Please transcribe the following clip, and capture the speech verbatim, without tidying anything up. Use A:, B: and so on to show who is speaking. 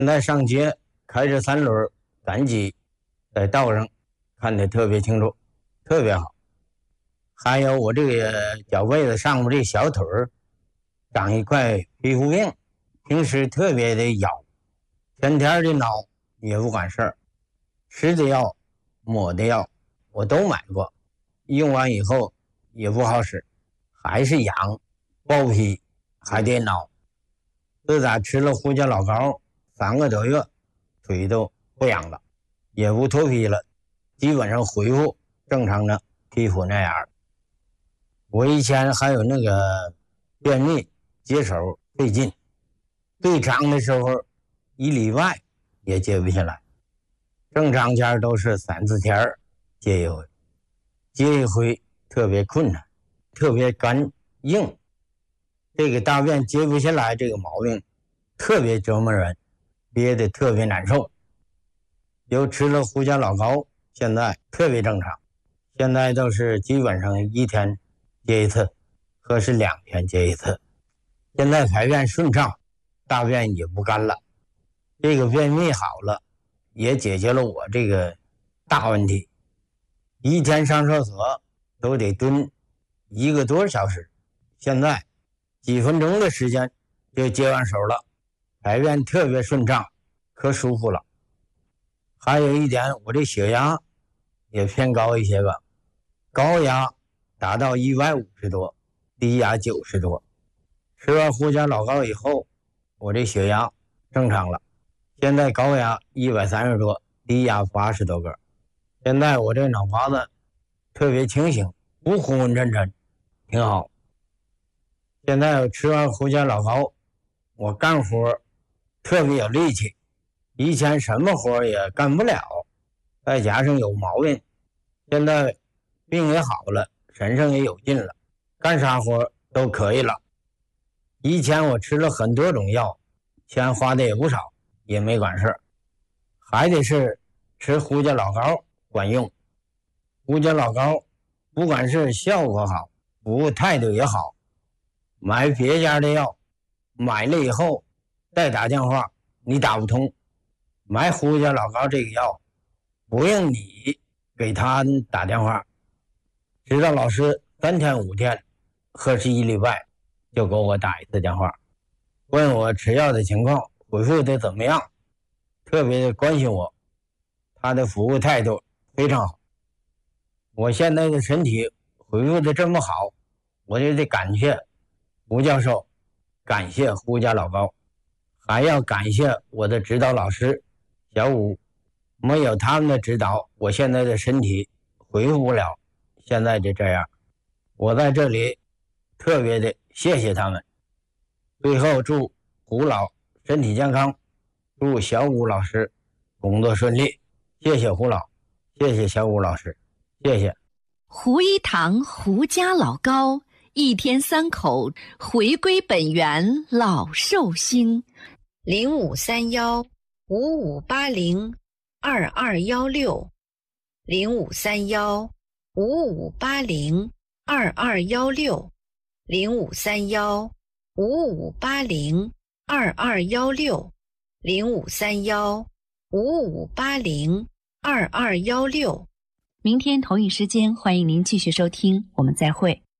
A: 现在上街开着三轮赶集，在道上看得特别清楚，特别好。还有我这个脚背子上面这小腿儿长一块皮肤病，平时特别的咬，天天的挠也不管事儿，吃的药抹的药我都买过，用完以后也不好使，还是痒爆皮，还得挠。自打吃了胡椒老膏三个多月，腿都不痒了，也不脱皮了，基本上恢复正常的皮肤那样。我以前还有那个便秘解手费劲，最长的时候一礼拜也解不下来，正常前都是三四天解一回，解一回特别困难，特别干硬，这个大便解不下来，这个毛病特别折磨人，憋得特别难受。又吃了胡椒老膏，现在特别正常，现在都是基本上一天解一次，或是两天解一次。现在排便顺畅，大便也不干了，这个便秘好了，也解决了我这个大问题。一天上厕所都得蹲一个多小时，现在几分钟的时间就解完手了，排便特别顺畅，可舒服了。还有一点，我这血压也偏高一些个，高压达到一百五十多，低压九十多。吃完胡椒老膏以后，我这血压正常了，现在高压一百三十多，低压八十多个。现在我这脑瓜子特别清醒，不昏昏沉沉，挺好。现在我吃完胡椒老膏，我干活特别有力气，以前什么活也干不了，再加上有毛病，现在病也好了，身上也有劲了，干啥活都可以了。以前我吃了很多种药，钱花的也不少，也没管事儿，还得是吃胡椒老膏管用。胡椒老膏不管是效果好，服务态度也好，买别家的药买了以后再打电话你打不通，买胡椒老膏这个药不用你给他打电话，指导老师三天五天或是一礼拜就给我打一次电话，问我吃药的情况，回复的怎么样，特别的关心我，他的服务态度非常好。我现在的身体恢复的这么好，我就得感谢吴教授，感谢胡家老高，还要感谢我的指导老师小武，没有他们的指导，我现在的身体恢复不了，现在就这样。我在这里特别的谢谢他们。最后祝胡老身体健康，祝小武老师工作顺利。谢谢胡老，谢谢小武老师，谢谢。
B: 胡一堂胡家老高，一天三口回归本源老寿星。
C: 零五三幺五五八零二二幺六，零五三幺五五八零二二幺六，零五三幺五五八零二二幺六，零五三幺五五八零二二幺六。
B: 明天同一时间，欢迎您继续收听，我们再会。